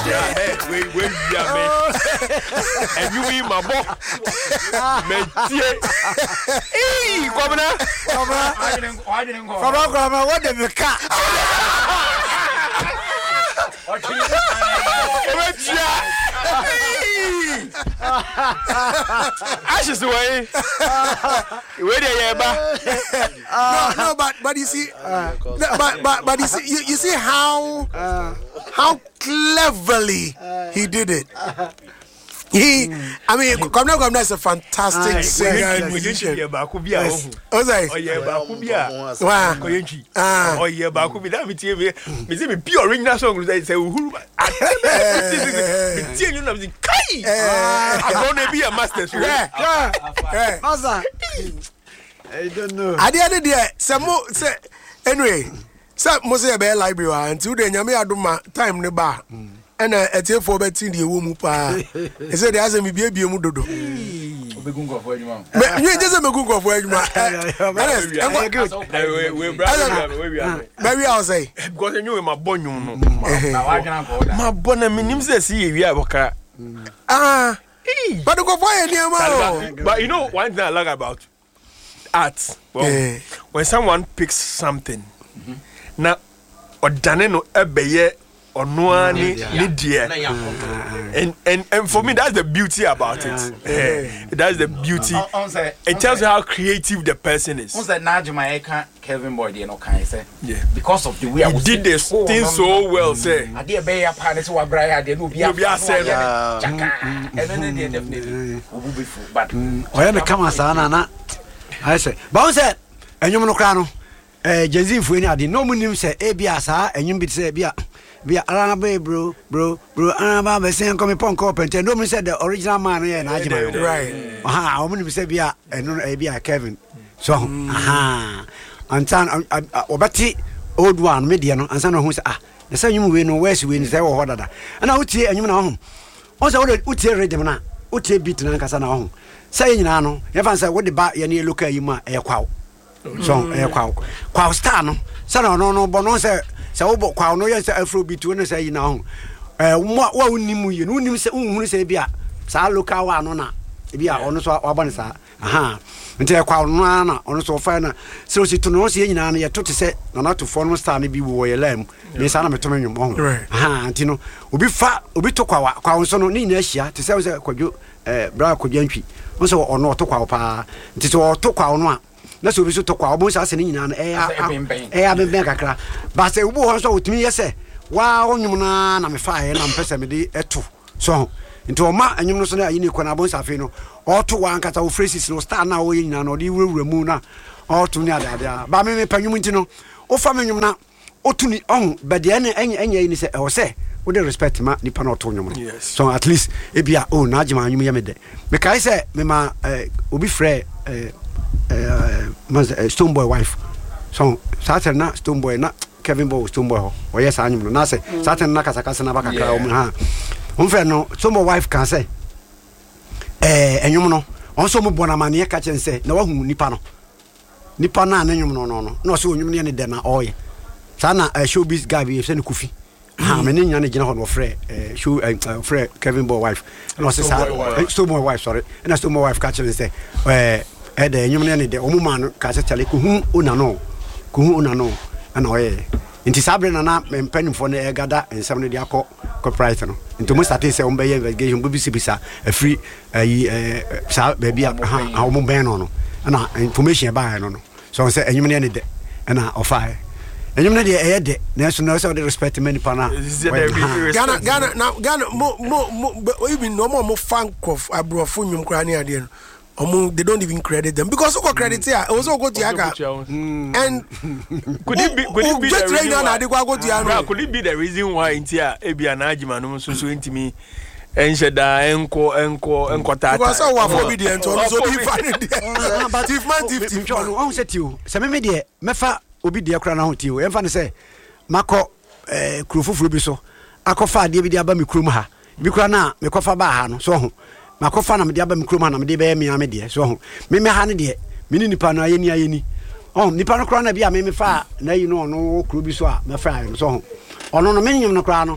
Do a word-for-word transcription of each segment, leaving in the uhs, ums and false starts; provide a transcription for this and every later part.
Wait, wait, yeah, man. And you mean my boy? Metier. Hey, Governor. Governor. I didn't I didn't go. Governor, what the car? Ashes away. Where they are, no, no, but but you see, uh, no, but but but you see, you, you see how uh, how cleverly uh, he did it. He, I mean, Governor Governor is a fantastic singer and musician. Yeah, Bakubia. Oh, say. Oh yeah, Bakubia. Wow. Koyenchi. Ah. Oh yeah, Bakubia. That me tell me, me say me pure original song. Say say Uhuru. Me tell you now, me say Kai. I'm gonna be a master. Yeah, yeah. Master. I don't know. At the end of the day, some more say anyway. Some must say be library until then. You may aduma time ne bar. And a tear for betting the woman pa. He said, "There's a baby mudodo." Obegungo for you, man. You just a Megungo for you, man. Maybe I'll say, because I knew my bonny. My bonnet means to see we have a ah, but go for any amount. But you know, one thing I like about art, well, when someone picks something, now, or done no ebeye. Or no one need and and and for me that's the beauty about it. Yeah. That's the beauty. It tells you how creative the person is. Once that Najima Kevin Boy, you know, can I say? Yeah. Because of the way I was did this thing so well, say. I did a partner to a Brian, they will be a said, and then they definitely will be full. But where the Kamasana, I say, bounce it, and you know, Crano, Jazzy Fuini, I did no moon say, Abiasa, and you be say, Bia. Be Araba, bro, bro, bro, Araba, the same come upon cop and nobody said the original man here and I right. Aha, how many say Bia and no Abia Kevin. So, aha, and son, Obati, old one, mediano, and son who said, ah, the same win or west wins there or what other. And I would say, and you know, also, would say, Redemana, would say, beaten and Casana home. Saying, Nano, if I said, what the bat, you look at you, my air cow. So, air cow, cow stano, son, no, no, bono say. So obo kwa no yen say afrobeat we no say yi na ho eh wa unimu yi no unim say unhunu say bia sa local wa no na bia ono so wabane sa aha nti kwa no na ono so fa na so si to no so nyina na ye to te say na na to phone star na bi wo ye lam me sa na me to menwom ho aha nti no obi fa obi to kwa kwa so no ni na ahia te say say kwadwo eh bra kwadwo ntwi no so ono to kwa pa nti so to kwa no a na so bi so to kwa obo sa se ni nyina na eh eh abemben kakra ba se ubo ho so otimi yese wa onyum na na me fa he na mpese me de eto so nti o ma anyum no so na ayi ni kwana bon sa fe no o to wa nkata o phrases no star na o ye nyina na o de wurawura mu na o to ni ade ade ba me me panyum nti no o fa me nyum na o to ni on ba de ene enye enye ni se e o se we dey respect ma ni pa na o to nyum no so at least e bia o na agema anyum ye me de me kai se me ma obi frɛ eh Uh, uh, Stone Boy wife. So Saturday na Stone Boy na Kevin Boy Stone Boy ho. O yes anyum no na say Saturday na kasa kasa na baka kra o mu ha. On fe no Stone Boy wife kan say eh anyum no on so mu bona mane ka chen say na wahu nipa no. Nipa na anyum no no no. Na so onyum ne de na oye. Sa na showbiz guy bi say ne kufi. Ha me ne nya ne gina ho no frɛ eh show frɛ Kevin Boy wife. Na say Stone Boy wife sorry. Na Stone Boy wife ka chen say eh eh de nyum ne de omu man ka se tele ko hu una no ko hu una no ana oye nti sabre na na mpanimfo ne egada ensem ne de akọ corporate no nti mo start say ombe investigation bo bisi bisa a free eh sa ba bia ha omu ben no no ana information ba no no so say enyum ne de ana ofa enyum ne de eh de na so na so de respect many pana Ghana Ghana now Ghana mo mo even no mo fan of abrofo nyum kra ne ade no Um, they don't even credit them because who credit here also go to Yaga and could it be could it be the reason why go to Yaga could it be the reason why in here Ebia na Ajima no so so intimi ensheda enko enko enko tata because so wa for obedient so be funny there but if man if if on set you se me me de mefa obi de kra na ho ti o emfa ne se mako eh kurofoforo bi so akofa de bi de aba me kurom ha bi kra na me kofa ba ha no so ho makofa na me de aba me kurom na me de be me ame de so ho me me ha ne de me ni nipa na ayeni ayeni oh nipa no kra na bi a me me fa na yi no no kuro bi so a me fa so ho ono no me nyum no kra no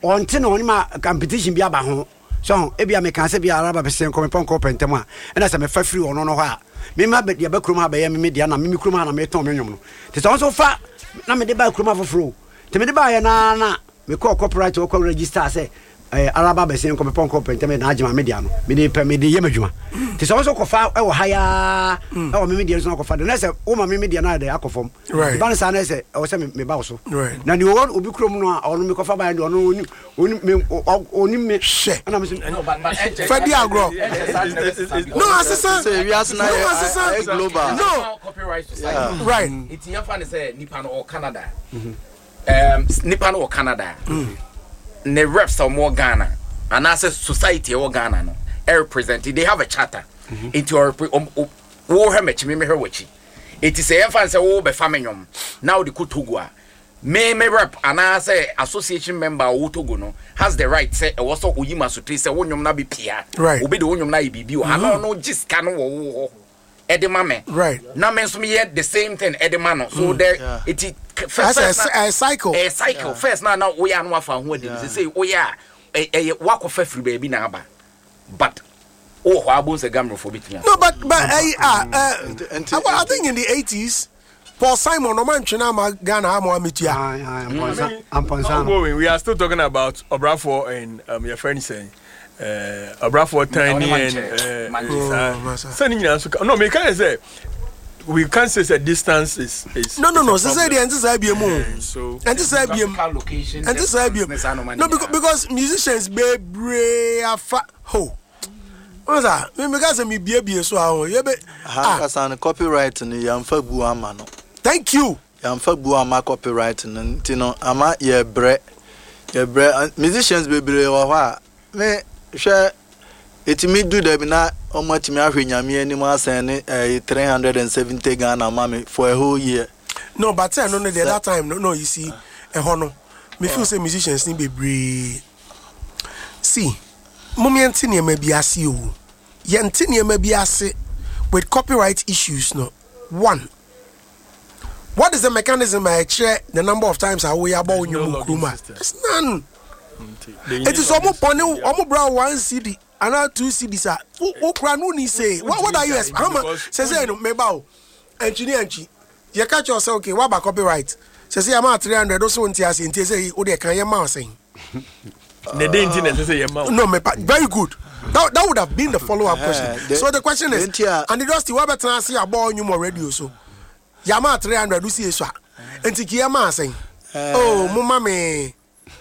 on tin on ma competition bi aba ho so e bia me kan se bia araba besen ko me pon ko pentem a e na se me fa free ono no ho a me ma be dia ba krom ha ba ye me dia na me me krom ha na me ton me nwom no te so so fa na me de ba krom afoforo te me de ba ye na na me ko copyright ko register say eh araba besen ko me pon ko pentem na agema media no me de me de ye madwuma te so so ko fa e wo haya e wo me media so ko fa de na se wo ma me media na de akofom ba na sa na se o se me ba so na ni wo obi krom no a ono me ko fa ba de ono oni oni oni me she na me fa di agro no assistant say we as na global no copyright society right it's yan fa ne say nipa no Canada um nipa no Canada ne reps of more Ghana and as a society of Ghana no represented they have a charter mm-hmm. into our wo ha mechi me me hwe wachi it is a fan say wo be famenyom now the kutugwa me me rep and as a association member wo togo no has the right say e wo so oyima sotri say wonyom na be pia obi de wonyom na bibi o ha no jiska no wo edema me right na me so me the same thing edema no so there yeah. it first as a, a cycle a cycle yeah. first now now we are no afa ho ade say oh yeah eh wakofa free baby na aba but oh ho abun se gamro for bitia no but but I uh, uh, I think in the eighties Paul Simon no man twena ma Ghana ha mo amitua I'm I'm going we are still talking about Obrafo and um your friend saying uh Obrafo Tiny and uh sending no me can say we can't say that distance is, is no no no so say the answer be mu so answer be location answer be no because, because musicians be brave afa ho what's that me me gas me bie bie so ahun ye be ha kasan copyright ni yamfa bu ama no thank you yamfa bu ama copyright no ntino ama ye bre ye bre musicians be bre wo ha me hwe etimi do da bi na omatimi ahwe nyame ani mu asan ne three hundred seventy Ghana mama for a whole year no but say no no that time no no you see e ho no me feel say musicians ni be bre see moment ni ma bi ase o ye nti ni ma bi ase with copyright issues no one what is the mechanism I check the number of times I we about nyum kruma it's none it is almost pony almost bra one C D and two C Ds are o kra no ni say what what are you how much say say no me ba o engineer enchi you catch yourself okay what about copyright say say am three hundred o so nti ase nti say o de kan ye ma say the day internet say ye ma no me very good that, that would have been the follow up question the, so the question is and the dusty what better say about nyum radio so ya ma three hundred o see so nti ki ye ma say oh mama me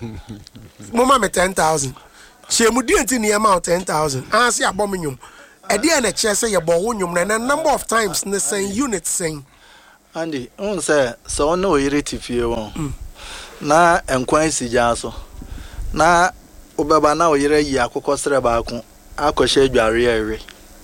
mama me ten thousand she mu di enti near amount ten thousand anse abomenyum e dey na che say ye bo wonyum na number of times ne sen unit sen Andy on say so no yireti fie won na enkwan sija so na obeba na oyire yi akoko sere ba ko akoshe adware ewe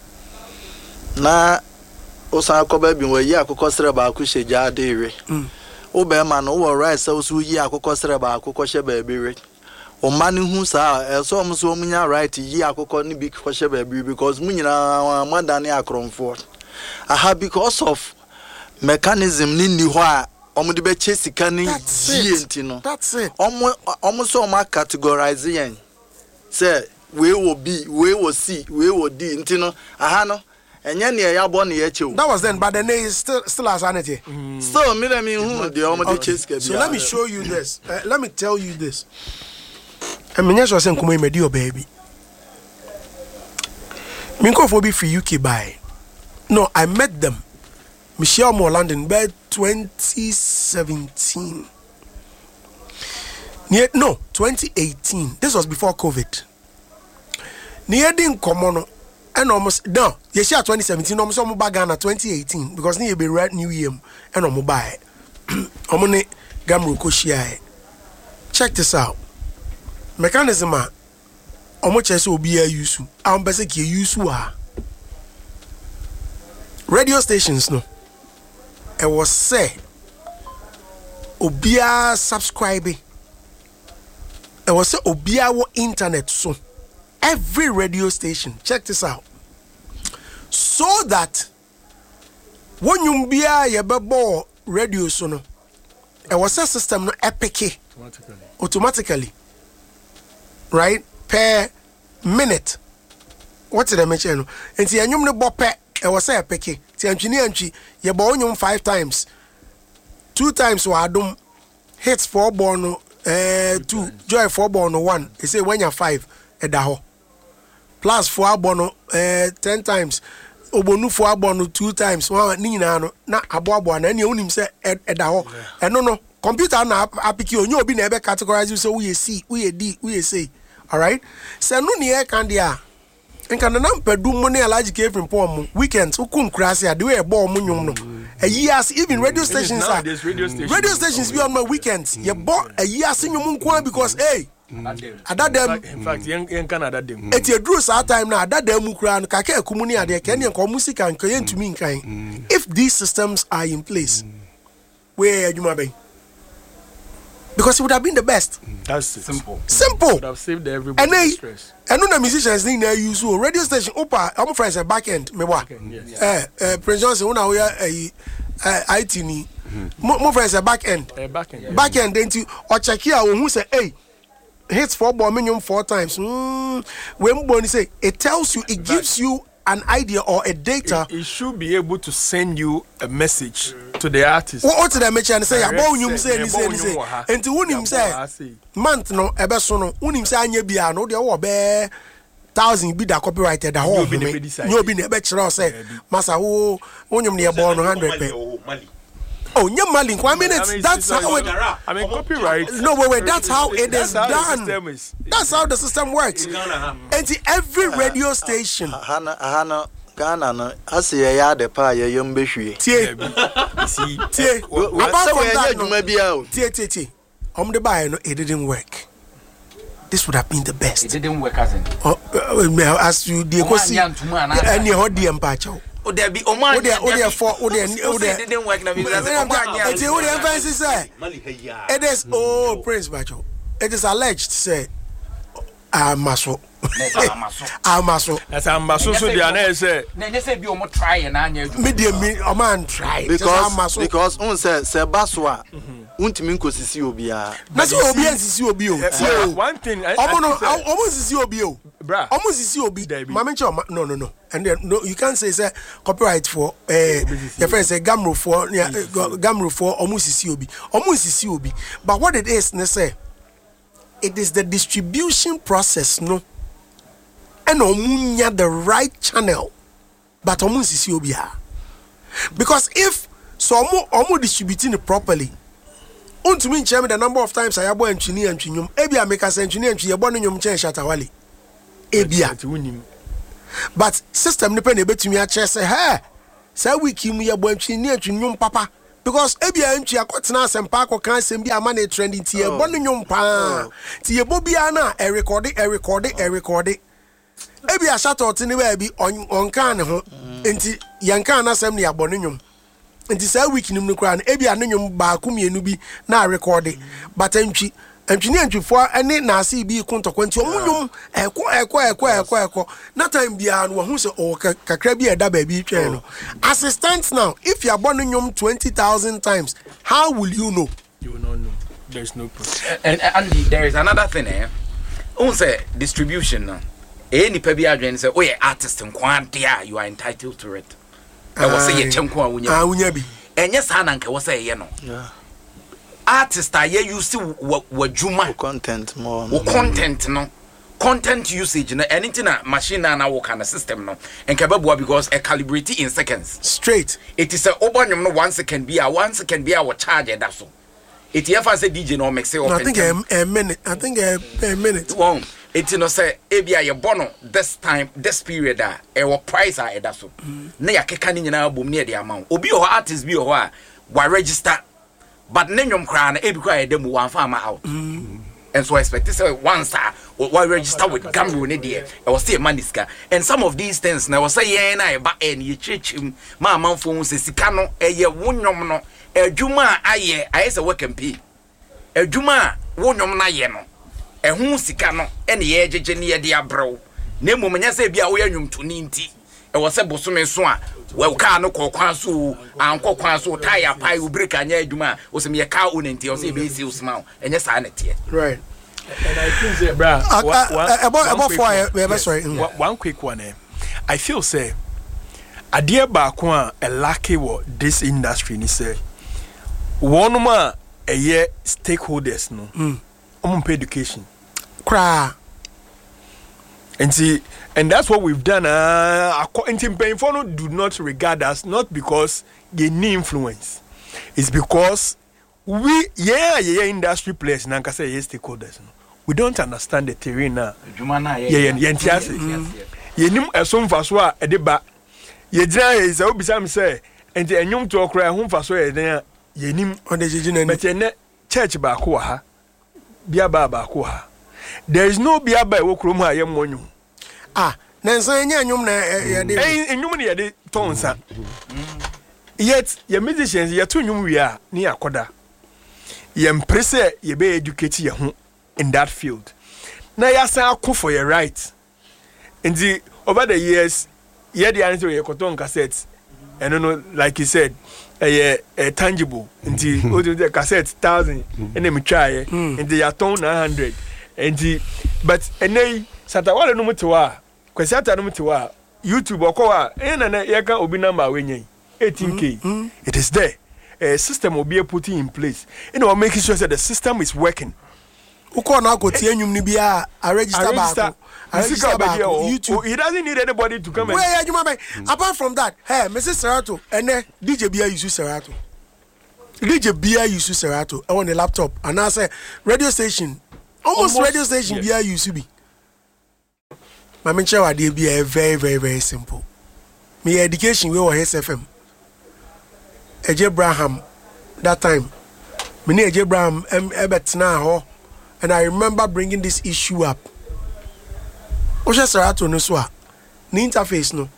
na osan akoba bi wo yi akoko sere ba ko sheja ade ewe obema no wo right so so yi akoko sere ba ko she ba ebewe o mani hu sa so mo so munya right yi akoko ni bi ko she ba ebewe because munyina madane akromfo aha because of mechanism ni ni ho a omo de be chesika ni yi enti that's it omo omo so ma categorize yen say we will be we will see we will d enti no aha no enye ne ya bo ne ya chew that was then but the name is still still as sanity mm. so me let me who the omo de chesika bi so let me show you this uh, let me tell you this emenya so say nkomo imedi o baby me go for be free U K buy no I met them Michelle Moore London by twenty seventeen. No, twenty eighteen. This was before COVID. Near din komono and almost no, yes, yeah, twenty seventeen, almost almost bagana twenty eighteen because near be right new year and almost buy omone gamru koshia. Check this out. Mechanism almost chese obi a use. I'm basically use radio stations no. I was say obia subscribe. I was say obia wo internet so every radio station check this out so that when you bia ye bebo radio so no I was say system no epic automatically automatically right, per minute. What's the mention? And see, and you know, bope, it was a peke. See, and you know, you born five times, two times, so I don't hits four born, uh, two, joy four born, one. They say when you're five, at the ho. Plus four born, uh, ten times. Obonu four born two times. One, Nina, na abo born, and you only say at the ho. And no, no, computer na apiki on you be never categorize you so we see, we D, we say. All right? So, no, near Candia. And can the number do money a large cave from Pom weekends who couldn't crash at the way a ball moon. A year's even radio stations are radio stations, radio stations be on my weekends. You bought a year senior moon because, hey, at that them, in fact, young Canada, it's your drew our time now. That them crown Kaka Kumunia, the Kenyan music and Korean to mean kind. If these systems are in place, where you might be. Because it would have been the best. That's it. Simple. Simple. Would have saved everybody and stress. And then the musicians need to use radio station. Opa, I'm friends a back end. Me wa. Eh, eh, Prince Johnson, una we eh I T ni. Mo friends a back end. Back end. Back end. Then to or check here who say, hey, hits four ball minimum four times. Hmm. When Bonnie say, it tells you, it gives you an idea or a data. It, it should be able to send you a message to the artist. What to the message and say about you say say say and to win him say month no ebe so no win him say anya bia no de wo be thousand be that copyrighted the whole you be na ebe kire say masa wo wonyum ne ebo no one hundred pe oh nyam mali kwa minutes that's how it I mean copyright no wait wait that's how it is done that's how the system works and every radio station hana hana Ghana no ase ye ya de pa ye yom behwie tie see tie about from that adwuma bia o tie tie tie om de buy no it didn't work. This would have been the best. It didn't work as in oh, uh, as you dey go see any ho dey empacho o there be oman o there o there for o there o there didn't work na because it's o there fancy say it is oh Prince Bacho it is alleged say amaso amaso as amaso so dia na say na say bi o mo try na anya adwuma me dey me o man try because because un say say baso a untimi nkosisi obi a na say obi ansisi obi o one thing omo no omo sisi obi o bra omo sisi obi mama nche no no no and then no you can't say say copyright for eh your friend say gamro for gamro for omo sisi obi omo sisi obi but what it is na say it is the distribution process no and omunya the right channel but omu sisi obia because if so omu omu distributing it properly untumi nche me the number of times ayabo antwini antwinyum ebia make us antwini antwi yebo no nyum chen shatawale ebia but system ne pe na betumi a che say hey say wiki mu yebo antwini antwinyum papa because ebia antwi akotena asempa akoka asem bi ama na trending tie yebo no nyum pa tie yebo bia na e record e record e record ebi a shout out ni we bi on kan ne ho enti yan kan na sem ne abone nwum enti sa week nim no kra na ebi anwum ba ku mienu bi na record but antwi antwi ne antwifo ene na ase bi kontokwa enti omunwum eko eko eko eko eko na time bia no hu se o kakra bi eda ba bi twen no assistant now if you abone nwum twenty thousand times how will you know? You will not know. There's no proof. And, and, and there is another thing eh on say distribution now. Any pebi adwen say oh yeah artist nkwante a you are entitled to it. E wo say ye chenko a wunya. Ah wunya bi. Enye sa na nke wo say ye no. Yeah. Artist a ye use wadwuma content more. Wo content no. Content usage no anything na machine na na wo kind of system no. Enke beboa because a calibrate in seconds. Straight. It is a obanyum no one second be a one second be a wo charge that so. It if I say D J no make say open. I think a, a minute. I think a, a minute. Won't. It you know say ebia ye bono this time this period a e wo price a e da so na ya keka ni nyina bom ne e de amount obi o artist bi o ho a wa register but ne nwom kra na ebi kra e dem wan fa ma out and so expect say once a wa register with Gamro ne de e was say money ska and some of these things na was say yen na e ba e ne chechim ma amanfo hu se sika no e ye wonwom no adwuma aye aye se work and pay adwuma wonwom na ye no ehun sika no ene ye jeje ne ye de abrew na mmom nya se bia wo yanwum to ni nti e wo se bosome so a we ka no kokwan so anko kwan so tire pai u break anya adwuma wo se me ka o ne nti wo se be si usma enye sa na tie right And I think say, bra, about about for sorry. One quick one. Eh. I feel say, a dear back a lucky what this industry ni say. One more a year stakeholders no. Mm. Um, pay education. Cry. And see, and that's what we've done. Uh, and do not regard us not because they need influence. It's because we, yeah, yeah, industry players, nanka say yes, stakeholders. We don't understand the terrain now. Yeah, yeah, yeah, yeah. You know, as soon as I at the back, you dry is a bit say, and the young to cry home for so there. You know, on the Jijin, but you church back, Biaba back. There is no Biaba Wokroma, I am one. Ah, Nansa, and you know, the tones. Yet, your musicians, your two new we are near Koda. You impress you be educated your in that field. Now, you say, I for your right. And the over the years, you had the answer your cotton cassettes. And you know, like you said, a, a tangible. And the cassette thousand, and then we try, and they are tone nine hundred. And the but and they Satawala no Mutua, Quasata no Mutua, YouTube or Koa, and an Yaka Obi number when eighteen K. It is there. A system will be put in place. You know, making sure that the system is working. Uko na ko tie nyum ni bia a register back. I register back YouTube. He doesn't need anybody to come. Where are you, mama? Apart from that, hey, Missus Serato, and then D J Bia use Serato. D J Bia use Serato on the laptop, and I say radio station, almost, almost radio station yes. Bia use to be. My mention idea be a very, very, very simple. Me education we were H F M. Eje Abraham that time. Me ne Eje Abraham em ebet na ho, and I remember bringing this issue up. Osha Serato no so a the interface no.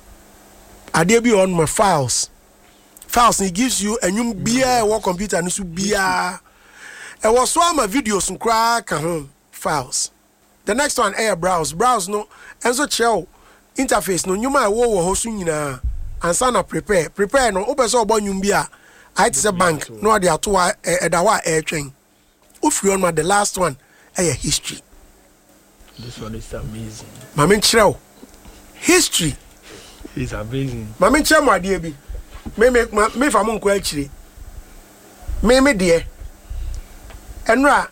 Ade bi on my files. Files it gives you a new bia work computer no so bia. E was so my videos nkra ka ho files. The next one air browse browse no enso chew interface no nyuma wo wo ho so nyina ansa na prepare prepare no obeso obo nyum bia I say bank no ade ato a edawa air train. Ufri on my the last one air history. This one is amazing. Mama Chirao. History. It's amazing. Mama Chirao, my dear, be. Me make me for mon actually. Me me dear. And ra.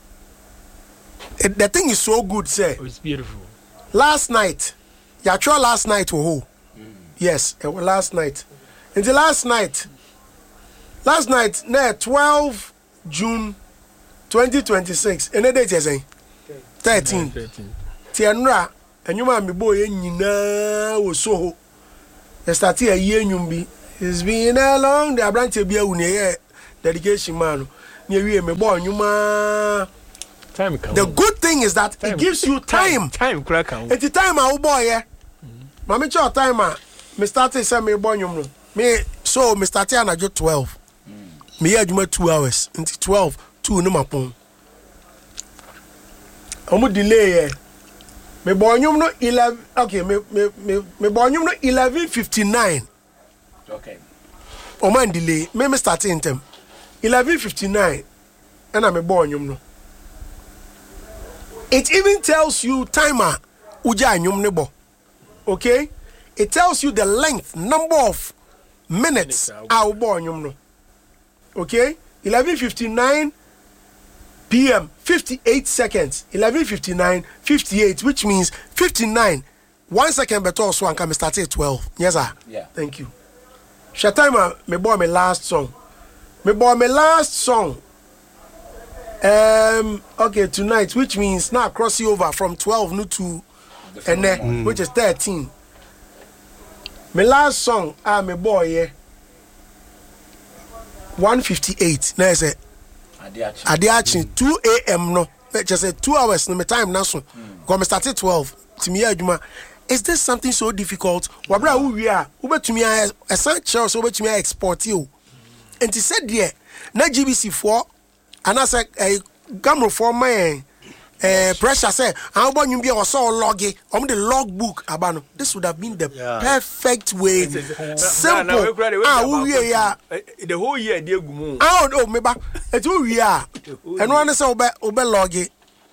The thing is so good, sir. Oh, it's beautiful. Last night, ya sure last night oh. Mm. Yes, it was last night. Until last night. Last night, na twelve June twenty twenty-six. Any date you say? thirteen. Tianra, and you might be boy in Yina or so. The start here, year be. It's been a long day. I branch a beer when you dedication man. Near you, my boy, you ma. Time the good thing is that time. It gives you time. Time, crack out. At the time, our boy, yeah. Mammy, your timer. Me started send me boy, you know. Me, so me started and I got twelve. Me, had you two hours until twelve, two no mapon. Omo delay eh me bonyum no eleven okay me me me me bonyum no eleven fifty-nine okay omo delay me me start in them eleven fifty-nine and I me bonyum no it even tells you timer uja anyum ne bo okay it tells you the length number of minutes our bonyum no okay eleven fifty-nine P M fifty-eight seconds, eleven fifty-nine, fifty-eight, which means fifty-nine. One second better so I can start at twelve. Yes, sir. Yeah. Thank you. Shatama, me boy, my last song. Me boy, my last song. Um. Okay, tonight, which means now crossing over from twelve no to and then mm. which is thirteen. My last song, ah, me boy, yeah. one fifty-eight. Now I say. Adiachi two A M no just say two hours no me time na so go me start at twelve to me adwuma. Is this something so difficult wabra wo wi a wo betumi a essential so betumi a export you and he said there na G B C four and I say eh gamro for my eh pressure say how about you be also log it on the logbook abano. This would have been the yeah. perfect way simple ah wo wi ya the whole year dey gumu ah oh me ba etu wi a and one say obe obe log it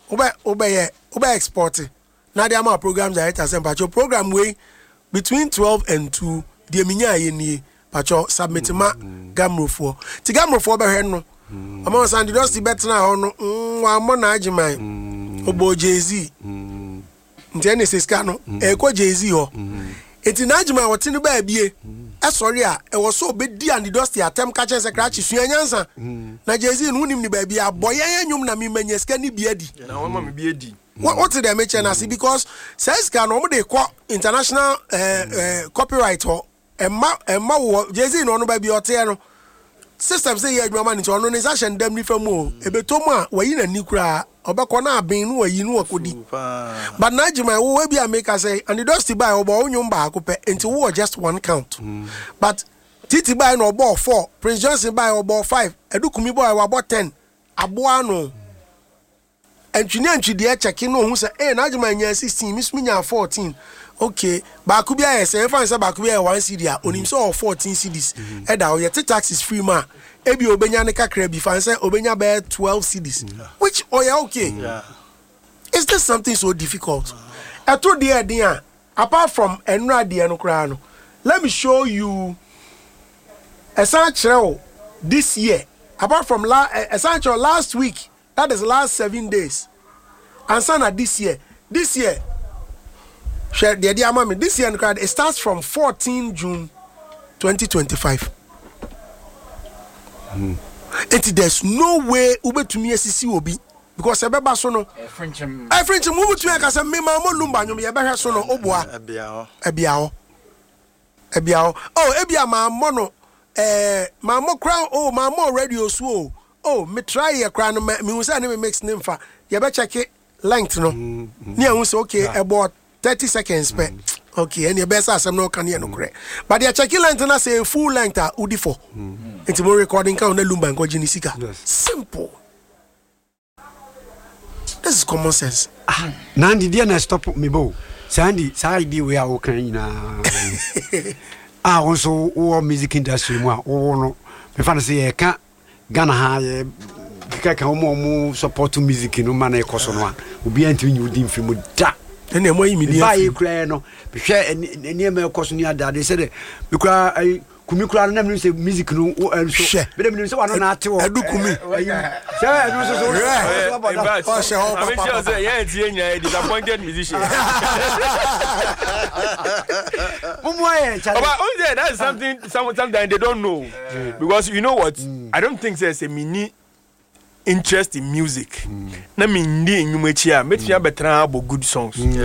obe obe obe export na dey am programs director say pacho program way between twelve and two dey minya ye ni pacho submit ma gamrofo ti gamrofo be hwe no ama san dey just bet na ho no wa mo na agiman obo Jay-Z ntene seska no e ko Jay-Z ho enti na agiman wote no ba bie e sorry a e wo so obedi and dusty atem ka chen secretary sua nyansa na Jay-Z no nim ni ba bia boye anyum na mi manya ska ni bia di na wo ma me bia di what what did I mention as because says can no dey call international uh, uh, copyright ho e ma e ma wo Jay-Z no no ba bia ote no system say ye adwuma ni to no session dem ni famu e beto mu a wayi na ni kura obekọ na abin no wayi no akodi but na adwuma wo we bia make say and dusty buy obo onyum ba akopẹ enti wo just one count mm. but Titi buy no obo four Prince Johnson buy obo five Edukumi boy obo ten aboa no entwini entwidi e checking no hu say eh na adwuma nya sixteen misumi nya fourteen okay ba ku bia yes e fan say ba ku bia one C D a onim so fourteen C Ds e da o ye taxes free ma e bi obenya ne kakra bi fan say obenya be twelve C Ds which oh yeah okay yeah. Is this something so difficult e to dey dey apart from enra dey no kra no let me show you a sanchero this year apart from la a sanchero last week that is last seven days and sana this year this year share the idea mama this year it starts from fourteenth June twenty twenty-five mm. And there's no way ube to me asisi obi because ebeba so no e frenchim e frenchim move to aka say me ma mo lumba nyom ye behwe so no oboa ebiawo ebiawo ebiawo oh ebia ma mo no eh ma mo crown oh ma mo radio so oh me try ye crown no me hu say na me mix name fa ye be check length no ne hu say okay about thirty seconds per mm. Okay and your best asem no can hear no correct but they check length na say full length a udi for it's more recording ka on lumba nko jini sika simple. This is common sense. Ah, Nandi dia na stop me bo. Sandy, Sandy we are okay na. Ah, also o music industry mo o no. Me fa na say e ka Ghana ha e ka ka mo mo support music no man e koso no a. Obi anti nyu di mfi mu da. Ene mo yi mi di. Ba e kura no. Be hwe ene me koso ni ada de say de me kura kumi kura na me say music no so be dem ni say wa no na ate wo edu kumi say edu so so oh she ho papa I say yeah tie nya disappointed musician mumu aye challenge but oh yeah that's something sometimes they don't know because you know what I don't think there's a mini interest in music na me ndi enyum echi a metia betra abo good songs and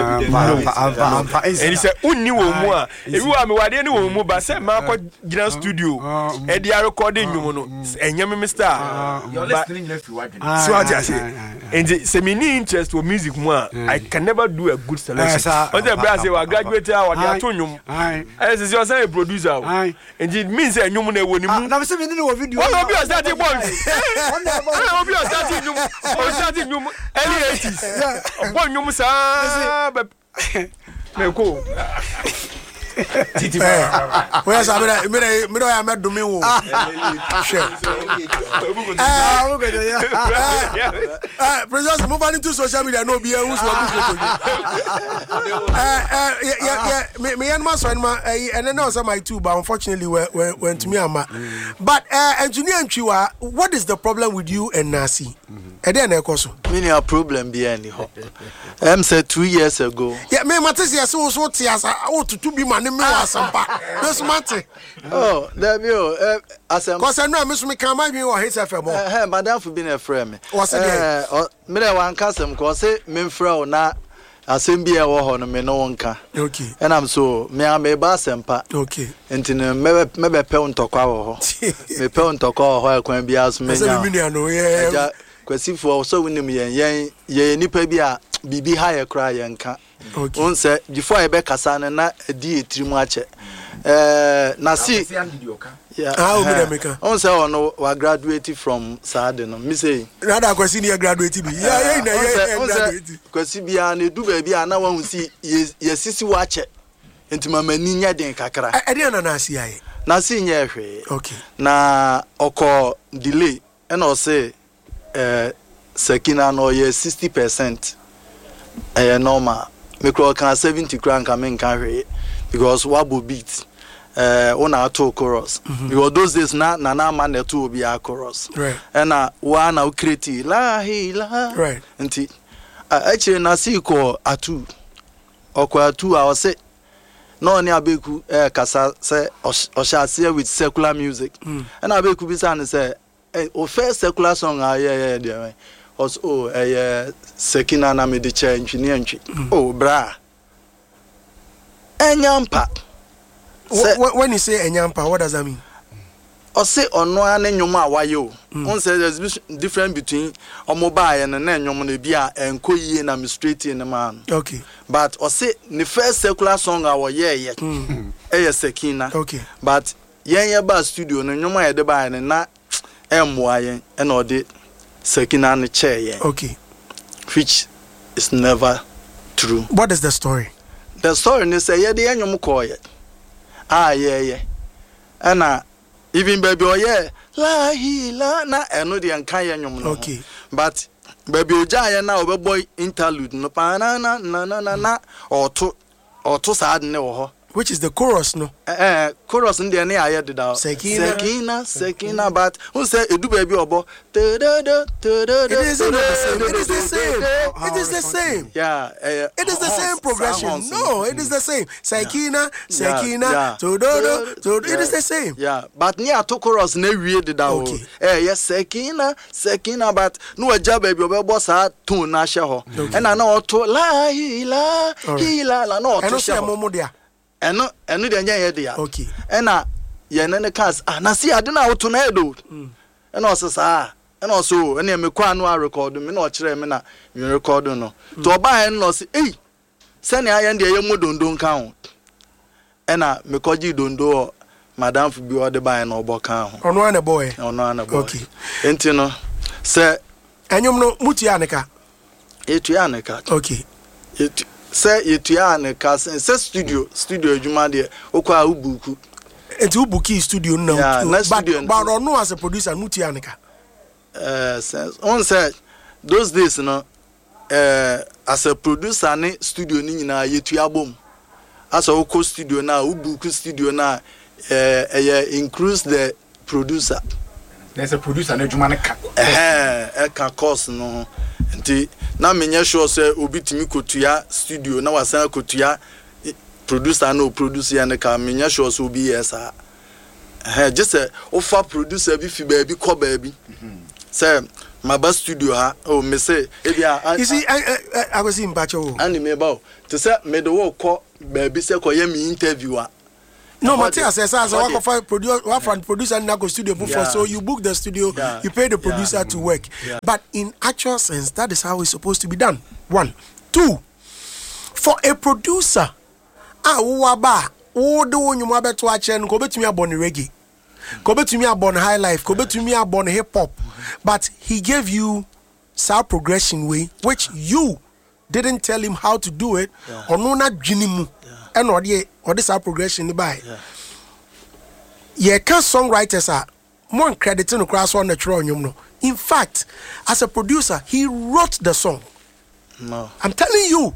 he said unni wo mu a ebi wa me wade ni wo mu ba say ma ko gina studio e dia record enyum no enyem me star you're listening if you want so I say and say me ni interest with music mu a I can never do a good selection on the bra say wa graduate a wa dia to nyum I say you say a producer and it means enyum na wo ni mu na say me ni wo video one of you start boys I hope you are starting new, or starting new early eighties. One new sa, but me go. Titi, where's I mean, me me I met Domingo. Sure. Ah, okay, yeah. President, move on into social media. No, be a who's working. Uh, yeah, yeah, yeah. Me, me and my son, my, and then also my two, but unfortunately, went went to me and my. But uh, engineer and Chiwa, what is the problem with you and Nasi? And then I also. Many a problem behind the I'm said two years ago. Yeah, me Matisia so so tears. Oh, to be man. Oh, there you go. As I'm because I know Miss McCammy or his F M. Eh, madam for being a friend. What's it? Eh, me there one custom because me friend na assemble a wo no me no wonka. Okay. And I'm so me am e ba sempa. Okay. Enti no me me be pe ntokwa wo ho. Me pe ntokwa wo ho akwan bia so me nya. Me nya no yeah. Kwasi for so winim yen yen yen nipa bi a bibi ha ye kra yen ka. Okay. On say before I be kasa na di etirimu ache. Eh na see. Yeah. Ah, o me make. On say on wa graduate from Saade no. Me say. Na da kwasi ni graduate bi. Yeah, yeah, na yeah graduate. Kwasi bia na edu ba bia na wan si ye sisi wa ache. Enti mama ni nya den kakra. E dey na na asi aye. Na see nya hwe. Okay. Na oko delay. E na o say eh Sekina no ye sixty percent eh normal me cro kan seventy kran kan men kan hwe because wabo beat eh una to chorus mm-hmm. because those days na na na man to obi a chorus right and na wa na create la hi la right nti actually na see ko atu okwa atu a say no ni abeku eh kasa say oshase with secular music mm. and abeku bi say say eh o first secular song ah yeah yeah there was oh eh Sekina na me de change ni antwi oh bra enyampa. When you say enyampa, what does that mean? Or say ono ane nyoma awayo. On say there's difference between omoba and na nyoma ne bia enko yie na me straight in the man. Okay. But or say the first secular song awo ye ye. Eh Sekina. Okay. But yen ye ba studio no nyoma ye de ba ne na emmoa yen e na ode Sekina ne chair yen. Okay. Which is never true. What is the story? The story is say ye de nyom ko ye. Ah yeah yeah. And uh, even baby oh yeah la hi la na eno de anka ye nyom no. Okay. But baby oja ye na obeboy interlude no pa na na na na na or to or to sad ne wo ho. Which is the chorus no? Eh eh chorus ndie ne aye de da. Sekina Sekina Sekina but who say edu baby obo. It is the same. It is the same. It is the same. Yeah. Uh, it is the same progression. No, it is the same. Sekina, Sekina, to do do. It is the same. Yeah. But near to chorus ne wie de da. Okay. Eh yes Sekina, Sekina but no aja baby obo sa tune na hye ho. And na na to la hi la hi la la no to hye ho. Eno eno de nya ye de ya. Okay. Ena ye ne ne cars ah na si ade na woto na edo. Ena osesa ena oso ena me kwa no a record me na o kire me na me record no. To oba en no se eh sene aye de ye mu dondo nka ho. Ena me koji dondo madam fu bi o de ba na obo kan ho. Ono ana boy. Ono ana boy. Okay. Enti no se enyum no mutu ya neka. Etu ya neka. Okay. Etu say yetua ne ka say studio studio adwuma de okwa ubuku enti ubuki studio no yeah, but studio but no as a producer no tia neka eh says on said those days no eh as a producer ne studio ni nyina yetua bom as a oko studio na ubuku studio na eh eh increase the producer there's a producer na adwuma ne ka eh eh ka course no nti na menye sure say obi timi kotua studio na wasan kotua producer no producer ya ne ka menye sure say obi yes ah eh just a offer producer bi fi ba bi ko ba bi say my best studio ha oh me say e bia you see i i, I was in bacho and me ba to say me do wo ko ba bi say ko ye me interview ah no, Matthias says, as a work producer, producer na go studio before, yeah. So you book the studio, yeah. You pay the producer yeah. to work. Yeah. But in actual sense, that is how it's supposed to be done. One, two, for a producer, ah, waba, oh, the one you want to watch and go to me about reggae, go to me about high life, go to me about hip hop, but he gave you sound progression way, which you didn't tell him how to do it, yeah. Or no, not jinimu. And or the or this our progression by. Yeah, can songwriters are more crediting across on the throne, you know. In fact, as a producer, he wrote the song. No. I'm telling you,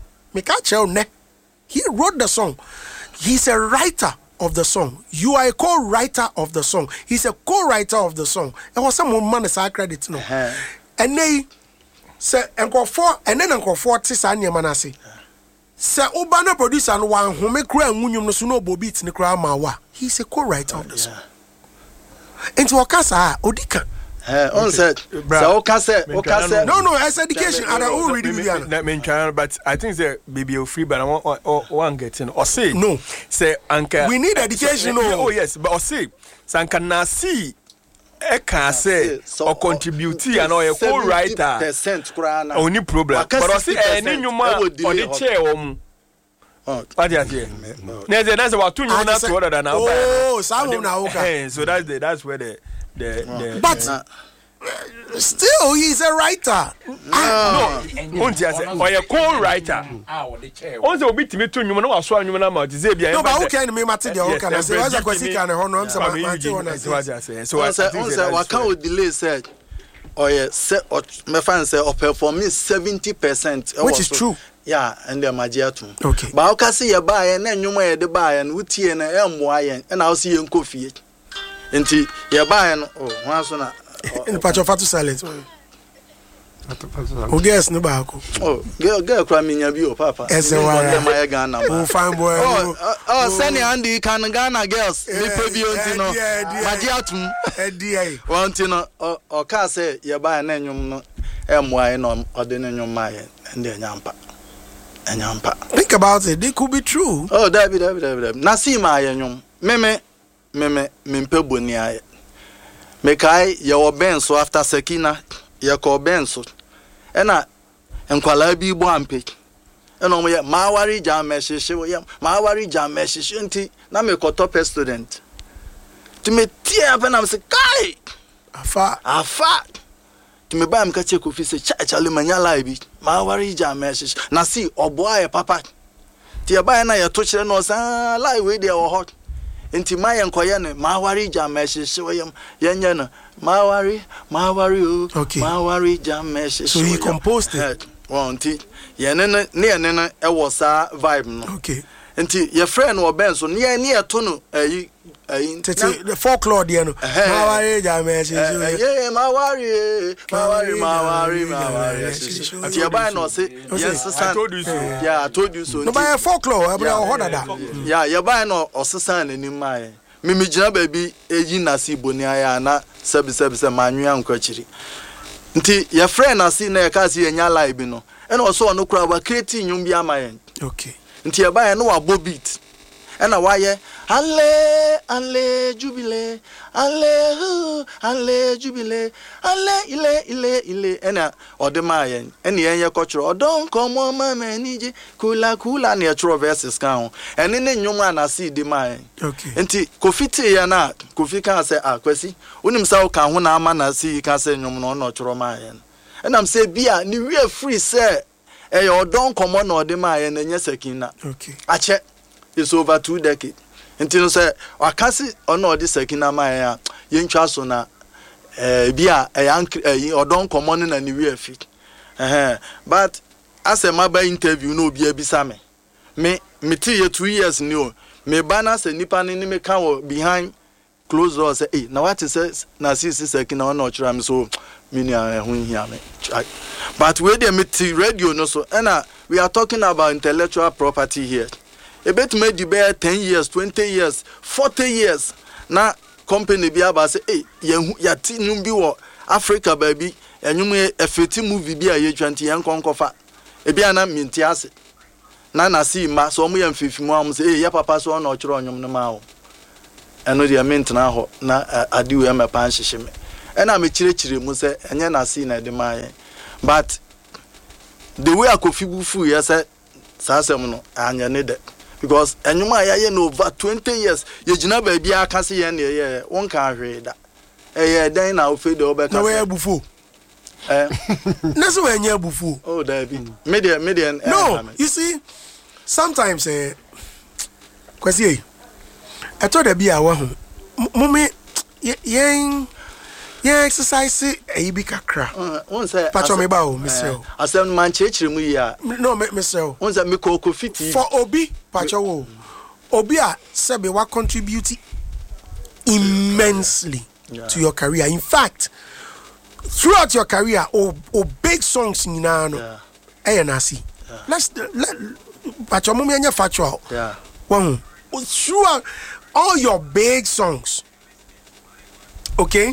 he wrote the song. He's a writer of the song. You are a co-writer of the song. He's a co-writer of the song. And was some man is our credit, no. Uh-huh. And they say and go for and then go for Tisania Manasi. Say Obana producer and one who make cry and no suno bobit ni cry mawa. He's a co-writer of the song. Into Okasa Odika. Eh, on said, so Okasa, Okasa. No, no, as education. I don't read it. That mean China, but I think that baby free, but I want one getting or say no. Say Anka. We need education. Oh yes, but or say Sanka Nasi. I can say or contribute and or a co-writer percent only problem. But I say any new man on the chair um what do you say? That's about two new minutes order than now. Oh, some now okay. So that's the that's where the the but still he's a writer. No, won't you say or a co-writer? On the bit me to you know so you know about Zebia. No, but okay me material can I say what's a question can honor some so I say what can delay said or yeah, say or my friend say or perform seventy percent, which is true. Yeah, and the magiatum. Okay. But I can see you buy and then you may the buy and with tea and M Y and I'll see you in coffee. Until you're buying oh once on in the patch of fatu silence. Oh, guess no bako. Oh, girl, girl, crying your view, Papa. Yes, my Ghana. Oh, fine boy. Oh, oh, Sunny Andy can Ghana girls. Me preview, you know. Magiatum. Eddie. One thing or or can say you buy an annual M Y no or the new Maya and the Yampa. And Yampa. Think about it, they could be true. Oh, David, David, David. Nasi Maya, meme, meme, mimpe bunia. Mekai, your benso after Sekina, your co benso. Ena enkwala bi bo ampe ena mo ye mawari jam message we mawari jam message nti na me ko top student ti me tie afa na me se kai afa afa ti me ba am ka che ko fi se cha cha le manya live mawari jam message na si obo aye papa ti e ba na ye to kire no sa live we dey o hot nti ma ye nkoye ne mawari jam message we ye nya na Mawari, Mawari, okay. Mawari jam message. So he composed it. One tea. Yeah, nene, near nene, it was a vibe. Okay. Until your friend or Ben, so near near Tono, eh, the folklore, you know. Mawari jam message. Yeah, Mawari, Mawari, Mawari, Mawari. Until your buy no say, yes, I told you so. Yeah, I told you so. No, by a folklore, I ordered that. Yeah, your buy no or Susan in my. Mimi jina baby eji nasi boni aya na sebi sebi se manwia nkwachiri nti your friend nasi na ka si enya live no ena oso no kura wa create nyum bi amayen okay nti e ba no wa bo beat ena wa ye alle alle jubile alle hu alle jubile alle ile ile ile ena odema yen ena yen ye kochro odon komo mama niji kula kula na chro verses kan ene ne nyum anasi di mayen okay nti kofiti ya na kofi kan se akwasi unim sa wo kan ho na ama na si kan se nyum no no chro mayen ena m se bia ni we free se e ye odon komo na odema yen enye sekina okay ache it's over two decades. Until say, I can't see or no this sekina maya, yen chaso na eh bia a young or don't come on and we fit. Eh, but as a maba interview, no be a bisame. Me, me tea two years new. Me banners and nipan in me cow behind closed doors. Say, hey, now what is says, na see sekina or not, I'm so many are here. But where they meet radio, no so, and we are talking about intellectual property here. A bit made you bear ten years, twenty years, forty years. Na company be aba say, hey, ya ti numbi wo Africa baby, and you may a fifty movie be a year twenty young concofa. A be an mintias. Nana see ma so me and fifty moms say, hey, ya papa so no chron yum no mao. And no dear mint na ho na adi we ma pan shishime. And I'm a chire chire mu say, and ya na see na de my. But the way I could feel fu yes, sasem no anya ne de. Because anyuma ya no over twenty years ye gina ba bia aka se ye ne ye won ka hwe da eh dan na ofede obeka na we abufu eh na so we nya abufu oh da bi media media no you see sometimes eh kwasi e eto da bia wa ho mummy yen yen exercise e bi kakra won say pacho me ba o misel asem man chechire mu ya no misel won say me ko ko fiti for obi pacho wo obi a sebe wa contribute immensely yeah. to your career. In fact, throughout your career o o big songs nyina no eh na see let's let pacho mo me anya factual yeah one throughout all your big songs, okay,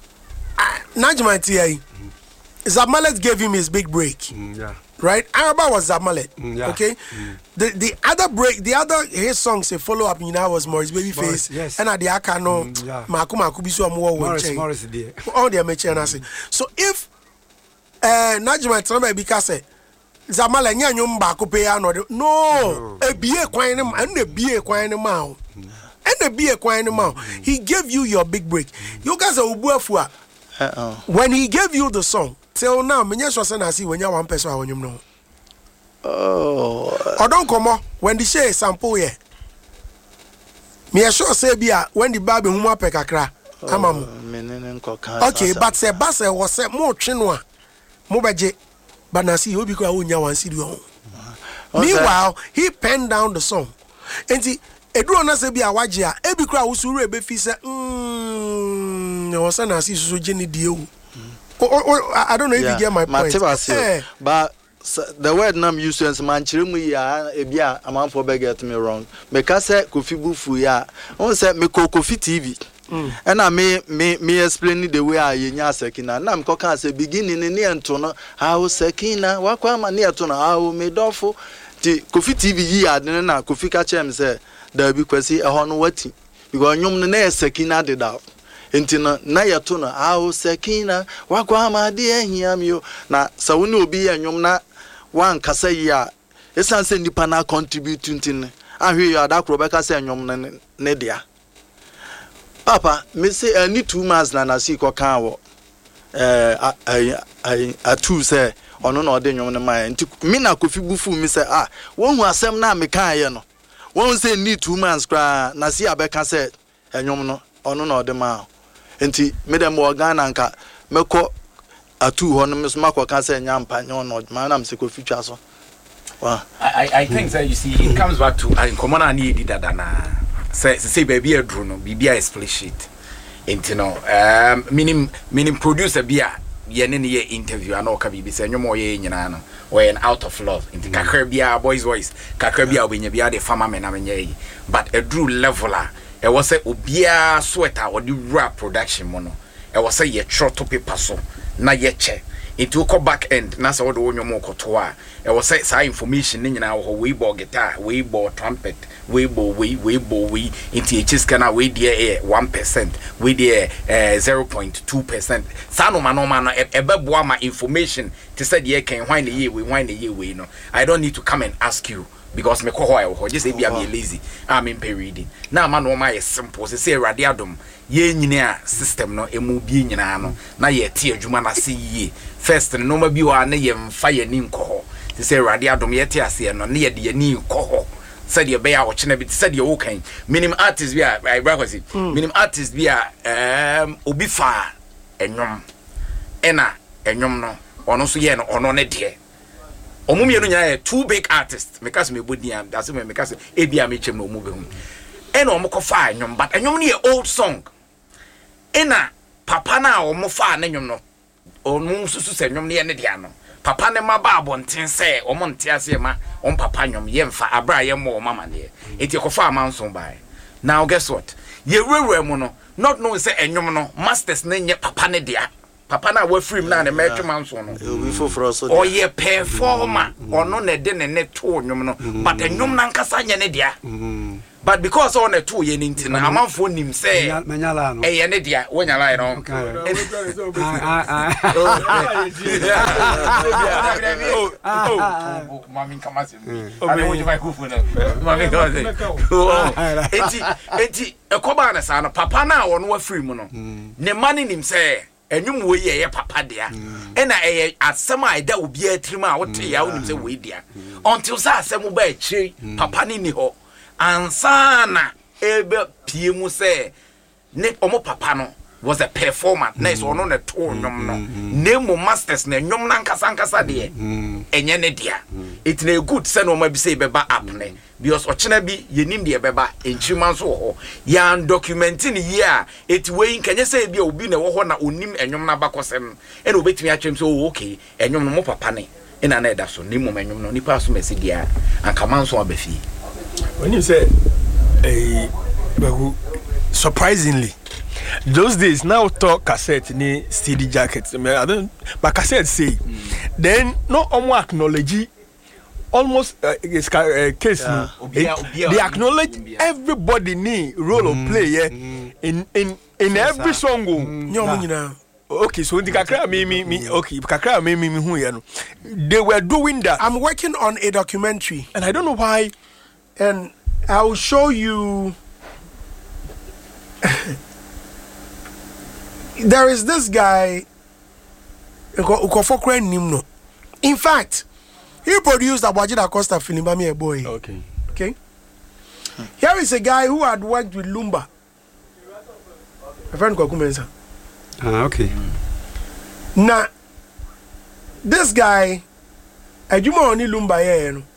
Najma T I, Zamalet gave him his big break. Mm, yeah. Right? Araba was Zamalet. Mm, yeah. Okay? Mm. The the other break, the other his songs a follow up you know was Morris Babyface. Yes. And at the Akano mm, yeah. Maku Maku Bisu Amwa Morris Morris there. All the amateur and so if uh Najma Trama because Zamala nyanyum baako pe ano no e bie kwan ne and e bie kwan ne ma o and e bie kwan ne ma he gave you your big break you guys are obuafu a Uh-oh. When he gave you the song, till now, me just was na see when you one person when you know. Oh. Or don't come on when the share sample here. Me sure say bia when the baby huma pe kakra. Amamu. Okay, but say bass was say more chinwa. Mobaje. But now see, Obi Kwa Unya one city. Meanwhile, he penned down the song. And see, Edro na se bi awajia, Ebi Kwa usuru ebe fi say, mm, was na see so Jenny dio. I don't know if yeah. you get my point. Yeah. But so, the word nam use as manchirimu ya ebia amanfo be get me wrong. Because say Kofi Bufu ya, on say me Kofi T V. Mm. And I may me me explain the way I nya sekina. Na me koka say beginning ni ento no how sekina wakwa ma ni eto no how me dofo ti Kofi T V yi ade na Kofi ka chem say da bi kwasi e ho no wati because nyom no na sekina de da enti na yeto no how sekina wakwa ma de ahiam yo na sa woni obi ya nyom na wan kasa yi a esan say nipa na contribute ntin ahwe yo adakro be ka say nyom no ne dia Papa, me say I need two months na na see ko kan wo eh I I I two say ono na ode nwom na mai nti me na Kofi Bufu me say ah won hu asem na me kan ye no won say need two months kra na see abeka say enwom no ono na ode ma nti me dem organ anka meko atu ho no me so makọ kan say nyampa nyo no ma na me say Kofi twa so wow I I think that you see it comes back to in common and need dada na say say baby a drone no bibia split sheet into no um minim minim producer bia ye ne ne interview ana oka bibi say nyomo ye nyina no when out of love into kakra bia boys voice kakra bia obenya bia de farmer me na menye yi but a drew leveler e was say obia sweater or the rap production mo no e was say ye trot to paper so na ye che into ko back end na say wo nyomo koto a e was say say information ni nyina wo we bo guitar we bo trumpet we bo we we bo we into a chiskana we there one percent we there zero point two percent sano mano mano ebeboa ma information to say the can why the year we why the year we no I don't need to come and ask you because me ko ho just say be am lazy I'm in reading now man no my simple say radio adom ye nyina system no emu bi nyina no na ye tie adwuma na se yie first no ma bi wa na ye mfa ye ni nko say radio adom ye tie ase no na ye de ni nko said you be out china bit said you okay minimum artist be I breakfast minimum artist be um obi fa enwom ena enwom no ono so ye no ono ne de omumie no nya two big artists because me bodi am that's me because e bia me chem no omu be hu ena omo ko fa enwom but enwom ne old song ena papa na omo fa na enwom no onu susu se enwom ne ne de ano papa ne maba abonten se omo ntiase ma on papa nyom yemfa abra ye mo mama ne enti kofa amanson bai now guess what ye rewre mu no not know say enyom no masters na nye papa ne dia papa na wa free na ne metwe manson no we for for so o ye performer ono ne de ne ne to nyom no but enyom na nkasa nye ne dia but because on a two ye nintina amanfo nim say menyala no eh ye ne dia wonyala no oh mami kama se abi wo jiva kufu na mami kama se enti enti ekoba na sa no papa na wo no wa free mu no ne mani nim say enwum we ye papa dia e na eh asem a ida obi atrim a wote ya wonim say we dia until sa asem ba akiri papa ni ni ho ansana ebe pie mu se ne omo papa no was a performer na is ono na to nyom no name masters na nyom na nkasa nkasa de enye ne dia it na good se no ma bi se beba app ne because ochena bi yenim de beba enchima so ho ya documenting here it wey nkanye se bi obi na wo ho na onim enyom na bakosem e na obetimi atwem so okay enyom no mo papa ne ina na eda so nimo enyom no nipa so mesi dia anka manso abafi. When you say, eh, surprisingly, those days now talk cassette ni C D jackets. I don't, but cassette say, mm. then no one acknowledge almost uh, uh, case. Yeah. No, obia, obia, they acknowledge obia. Everybody need role mm. of play yeah, mm. in in in so every song. Mm. Nah. Okay, so the kakra me me me okay, kakra me me me who you know, they were doing that. I'm working on a documentary, and I don't know why. And I'll show you. There is this guy. In fact, he produced Abajida Costa film. I'm a boy. Okay. Okay. Here is a guy who had worked with Lumba. A friend called Kumensa. Ah, okay. Now, this guy, Ajuma oni Lumba ye no.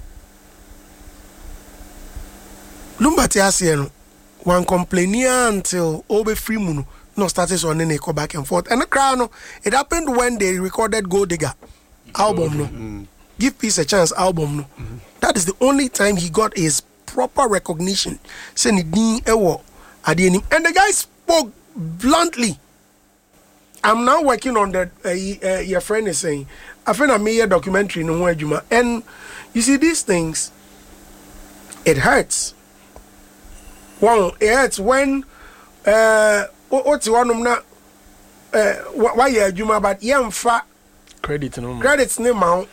Lumba te ase no. One complaining until Obe free muno no started on any go back and forth. And the crowd no, it happened when they recorded Gold Digger album no. Mm. Give Peace a Chance album no. Mm-hmm. That is the only time he got his proper recognition. Saying he ewo adi. And the guy spoke bluntly. I'm now working on that. Uh, uh, your friend is saying, I think I made a documentary no more Juma. And you see these things, it hurts. One, it hurts when uh what's one of na uh why you Juma but yam fa credit no credits name out.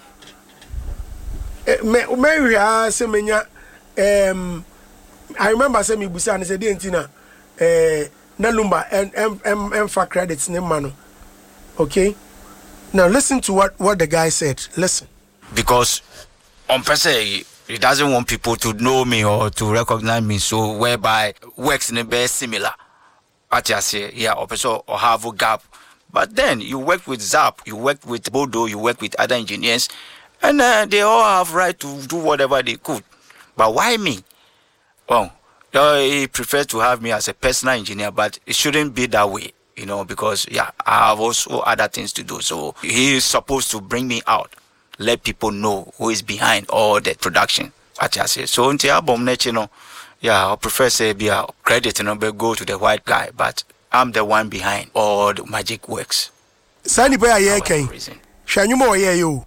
Me me ya se menya um I remember say me busa and say dey ntina eh na Lumba and and and for credits name man. Okay? Now listen to what what the guy said. Listen. Because on per se he doesn't want people to know me or to recognize me, so whereby works in a very similar. What you say, yeah, or or have a gap. But then you work with Zap, you work with Bodo, you work with other engineers, and uh, they all have right to do whatever they could. But why me? Well, he prefers to have me as a personal engineer, but it shouldn't be that way, you know, because yeah, I have also other things to do. So he is supposed to bring me out. Let people know who is behind all the production. What I say. So until album you know, yeah, I prefer say be a credit you know, but go to the white guy, but I'm the one behind all the magic works. Sani boy aye kan. Shanyumo aye yo.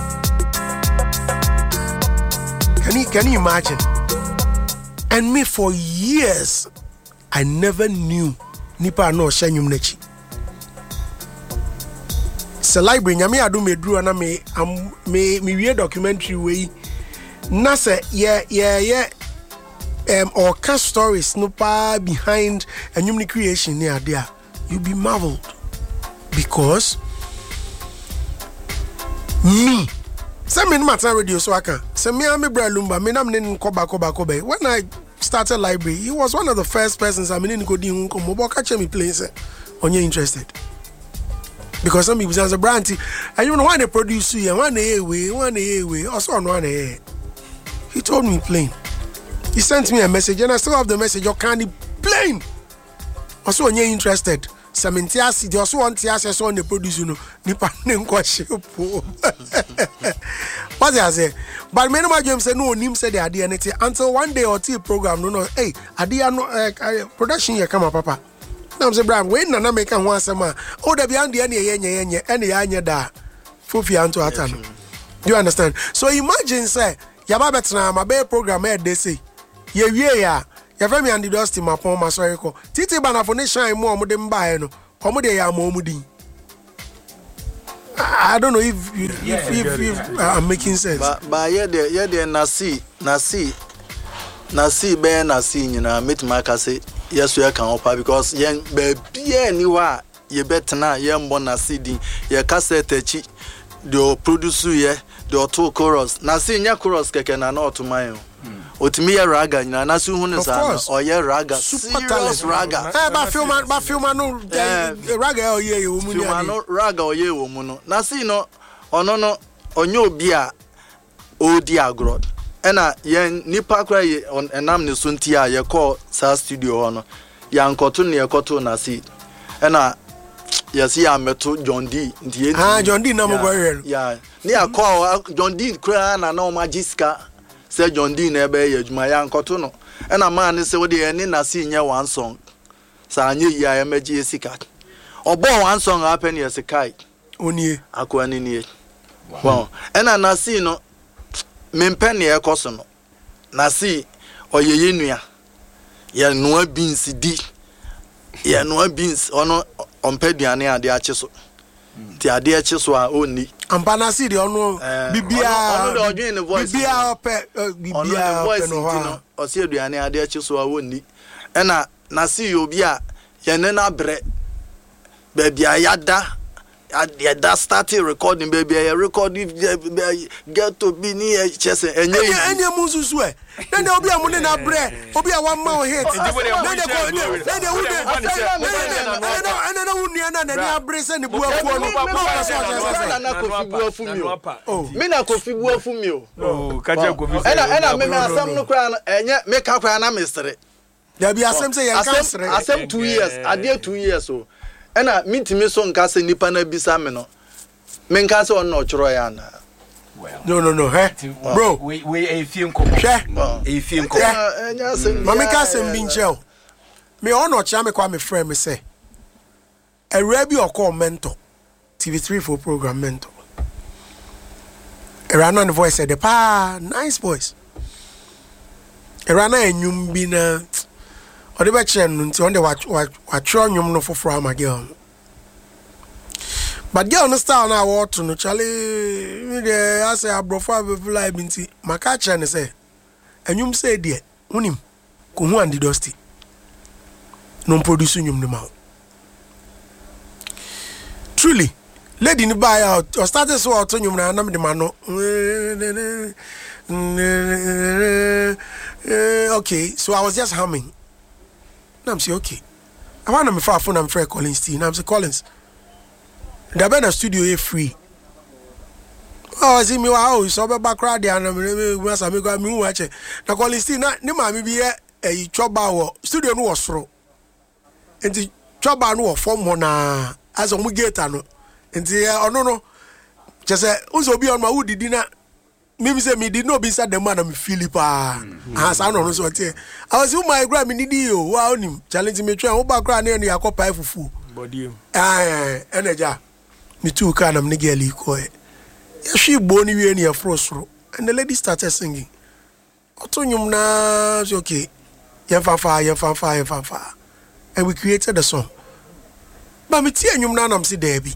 Can you can you imagine? And me for years I never knew nipa no shanyum nechi. Se library nyame ado medru na me am me me wie documentary we na se ye ye ye um or cast stories no pa behind enyumni creation near there you be marveled because me say me matter radio so aka say me am Bra Lumba me na me nkoba koba koba when I started library he was one of the first persons I mean go di nko mo catch me play say onye interested. Because some people say, Branty, and you know why they produce you, and one day away, one day away, also on one day. He told me plain. He sent me a message, and I still have the message. You can't plain. Also, when you're interested, some enthusiasm, they also want to ask us on the produce, you know, Nipa name question. What I say? But many of them say no, Nim said the idea anything until one day or two program, no, no, hey, idea no uh, production, you come up, Papa. I'm saying, Bram, when Nana make a one summer, oh, the beyond the any any any any da Fufi Anto Atan. Do you understand? So imagine, say, Yababetna, my bear program, they say, ye, yeah, your family and the dusty, my poor Masorico. Titi Banafone shine more than Bayano, Comode Yamomudi. I don't know if you, yeah, if, if, if, if uh, I'm making sense. But, but yeah, there, yeah, there, Nasi, Nasi, Nasi, Bear Nasi, you know, meet my cassette. Yes, we can offer because young baby anywhere you better now, young Bonasi, your cassette, the producer, yeah, the two chorus. Nasi, your chorus can not to my Otimia raga, Nasu Hunas, or your raga, serious raga. But film, but film, no raga, or ye, raga, or ye, woman. Nasi, no, or no, no, or no beer, oh dear God. Ena yen nipa kra on enam ne suntia ye call sa studio hono ya nkoto ne ekoto na si ena ye si ya meto John D ntie ah John D na mo gwe ya ne ya call John D kra na na magiska say John D na ebe ye adwuma ya nkoto no ena man ne se wo de ene na si nye one song sa anye ya emeji esika obo one song happen ye sekai onie akwa ni nie wow ena na si no mempen ne ekoso no na si oyeye nua ye noa beans di ye noa beans ono ompeduane ade acheso ti ade acheso a oni ampana si de ono bibia ono de odwen ne voice bibia ope bibia ope no ha o si aduane ade acheso a oni ena na si obi a ye ne na bre ba bia yada that started recording baby I recording get to be near chess and you any mususu e na na obi amu na bre obi a one man hit na de na de wo de na na wo nua na na bre se ne buafu no na na kofi buafu mi o me na kofi buafu mi o oh ka je kofi ena ena me me asam no kra enye me ka kra na mestre there be asem say yan kansere asem two years ade two years o ena mitimi so nka se nipa na bisa me no me nka se on no choro ya na no no no he bro we we e fie nkomo hwe e fie nkomo enya asem ma me ka se mbi nchel me on no cha me kwa me friend me say ewra bi okọ mentor T V three for program mentor era no voice said the pa nice voice era na enyum bi na ode be che no nti on de wa wa tro nyum no foforo ama girl but girl no style na what no chale me de ase abrofa be fly binti maka che ne say enyum say de hunim ko hu andi dusty no produce nyum no ma truly lady ni buy out or started so out nyum na nam de ma no okay so I was just humming. I'm say okay. I want to far phone. I'm Fred Collins. T. I'm say Collins. The band studio is free. Oh, see me wow. So be background there. And I'm once I go me watch it. Na Collins T. Na ni mami bi e e choba wo studio no was soro. Enti choba no wo form ho na as o mu gate no. Enti ono no. Just say uzo bi on ma wudi di na. Maybe say me did not be inside the man I'm Philippa. As I know so I was in my grab in the wow him challenge me try background near your copy fufu. Body. Ah energy. Me too can am nigeli ko. She boni we near frostro and the lady started singing. Otonyum na okay. Yen fanfa yen fanfa yen fanfa. And we created the song. But me tie nyum na nam si Debbie.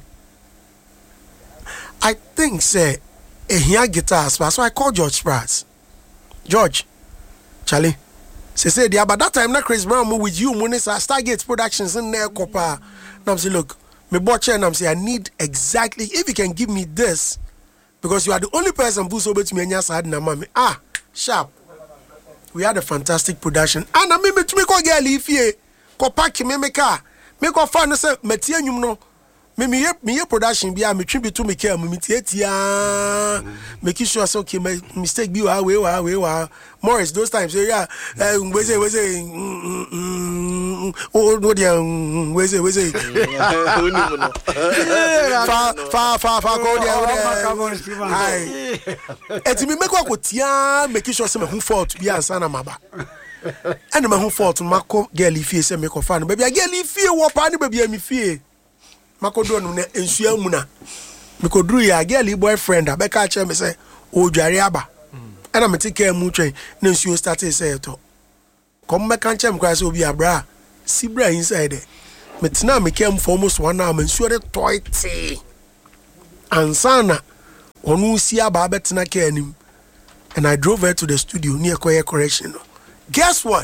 I think say a here guitar, so I called George Spratz. George, Charlie, say say there, but that time na Chris Brown move with you, Munisa Stargate Productions in there, Copa. Now say, look, me butcher and I'm say I need exactly if you can give me this, because you are the only person who's over to me and your side na mami. Ah, sharp. We had a fantastic production. And I mean me to me call girl if ye Copa ki me me car. Me call fan say me tie nyum no. Me me me production bia me twi bitu me care me tietia make sure so okay my mistake be wa we wa we wa Morris those times yeah we say we say oh no dia we say we say fa fa fa fa go dia ai eti me make ko tia make sure say me hu fault bia ansa na maba and me hu fault mako girl ifie say me ko fa no baby girl ifie wo pa ni baby mi fie makodo no na ensua mu na mekodru ya girl boyfriend abeka che me say o dware aba ana me take mu twen na nsuo start say to kom me kan chem kwa say obi abra sibra inside there me tena me kem for almost one hour nsuo de toite ansana onu si aba betena ka anim and I drove her to the studio near Koye Correction. Guess what?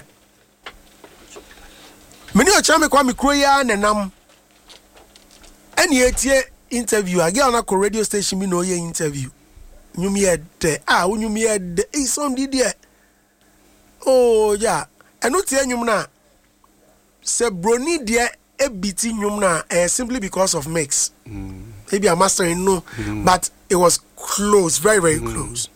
Many o chame kwa me kroya nenam. Any etie interview again on a radio station me no ye interview. You me de ah you me de e some did there. Oh yeah. And no tie nyum na se broni de e biti nyum na eh, simply because of mix. Mm. Maybe a mastering no, mm. but it was close, very very mm. close.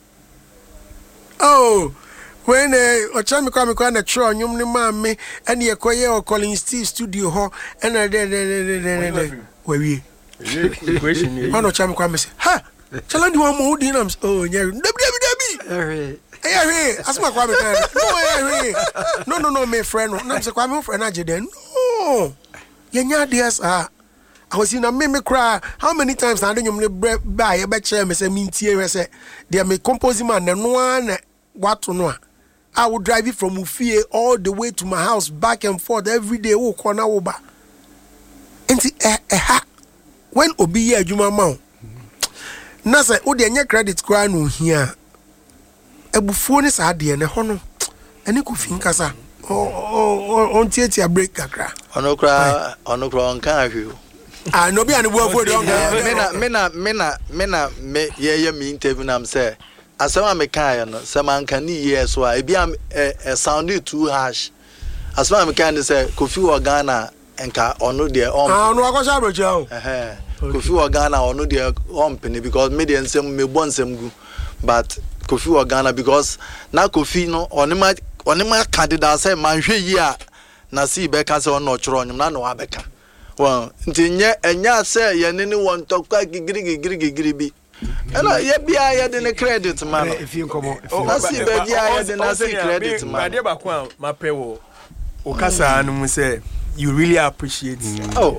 Oh, when uh ochami kwa me kwa na tro nyum ni ma me and ye koye o Collins T studio ho and uh, de de de de where we question you no cham kwa me say ha challenge one more din am oh nya debi debi debi eh eh asma kwa me kan no eh no no no me friend no na say kwa me friend age den no ye nya deas ah I was in a me me cry how many times na nyum ne ba ye be che me say me ntie we say there me composing man no an what no I would drive it from Ufie all the way to my house back and forth every day wo kona wo ba. Enti eh eh ha when obi ye adwuma ma na say wo de anya credit kra no hia ebufuo ne sa de ne ho no ene ko fin kasa o on tietia break kakra ono kra ono kra on kan ahwe Ah, no be any work for the Mena, mena, mena, mena, me, yeah, yeah, me interview, I'm say. As I'm a kind, some man can hear so I be a sounded too harsh. As I'm a kind of say, Kofi Ghana and ka or no dear own. Ah, no, I was able to. Eh, Kofi Ghana or no dear company because me and some me want some good, but Kofi Ghana because now Kofi no on my on my candidate say man here na see beka say on no chron na no abeka. Well, ntinye enya say ye ne ne won tokwa gigiri gigiri gigiri bi. Ela ye bia ye de ne credit man. If you come on. Na see be bia ye de na see credit man. Ade ba kwa ma pe wo. O kasa anu mu say you really appreciate. Oh.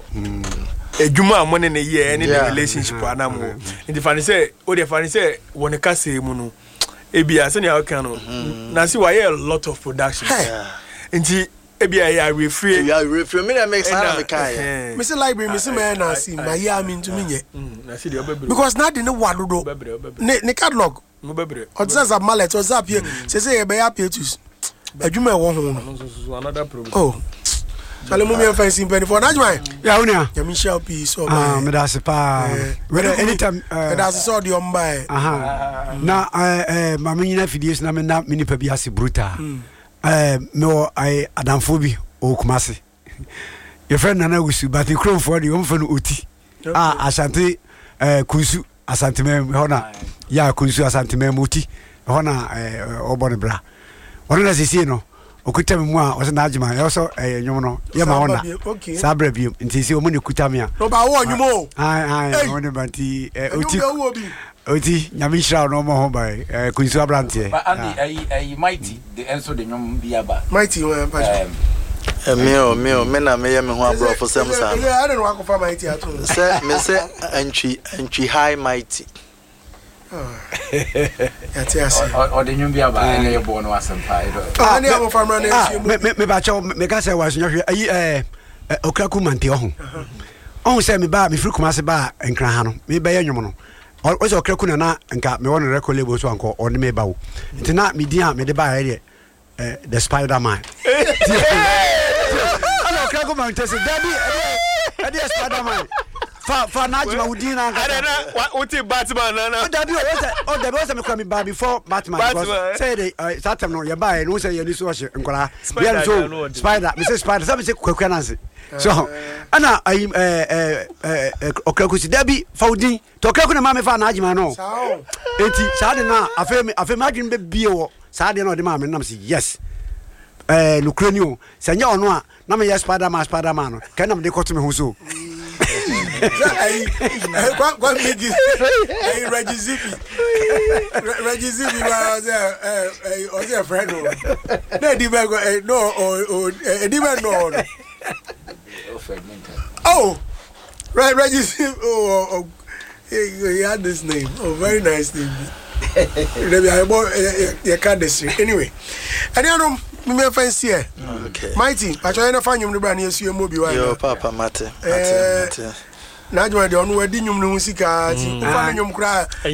Ejuma amone ne ye any relationship anamu. Nti fani say o de fani say won kasa mu no. Ebia say na ka no. Na see why a lot of production. Nti ebia ya refree ya refree me na make sana me kai me say library me say me na see my year me to me nye na see the obebre because na de ne wadodo ne ne catalog no bebre o tsa za mallet o za pie say say e be ya pietus adwuma e wo ho no another problem oh Chale mu me fancy penny for najman ya unia ya me shall be so ah me da se pa whether anytime me da se so de on buy aha na eh ma me nyina fidies na me na me nipa bi ase brutal eh me I adamfobi o kumase your friend Nana Wusu but the crown for the umfa no oti ah asante eh kunsu asante mem hona ya kunsu asante mem oti hona eh obone bra ono na sisi no okuta me mu a o se na agima e so eh nwom no ye ma hona sabra bi nti si o mu ne kuta me a no ba wo nwom o ai ai ono banti eh oti oti nyame shira no mo ho bai eh kunsu abrante but and ai ai mighty the enso de nwom bia ba mighty we pa eh me o me o me na me ye me ho abro for sem sa yeah I don't know akoffa mighty ato say me say entry entry high mighty ya ti asi o de nwom bia ba ele ye bo no asempa e do ah ne am farmer na esi me me ba cha me ka say was nyohwe ayi eh okraku mante ho on say me ba me firi kuma se ba nkran ha no me ba ye nwom no o so okraku na na nka me won record label so anko on me ba wo ntina me din a me de ba ye eh the Spider-Man ana okraku mante se dabi e de Spider-Man fa fa najma udina nka ada na uti Batman na na dabi o say o dabi o say me kwa me ba before Batman because say the satam no ye ba e no say ye ni so hye nkola be so Spider me say Spider say me say kwakwa nanse so ana ai eh eh okraku si dabi fa udin to okraku na ma me fa najma no enti sa de na afa me afa me adwin be bie wo sa de na o de ma me nam say yes eh Ukraine se nya ono a na me yes Spider-Man Spider-Man no kan na me de koto me ho so Hey, what what make you? Hey, Reggie Zippy. Reggie Zippy was a eh was a friend. No, di go no or di no. Oh, right, Reggie Zippy. Oh, oh, he had this name. Oh, very nice name. Maybe I bought your card this anyway. And you know. Me fancy here. Okay. Mighty, I try to find you the brand new C M O B one. Yo, Papa Mate. Mate. Na jwa de onu wadi nyum no sika ti. Ufa nyum kra.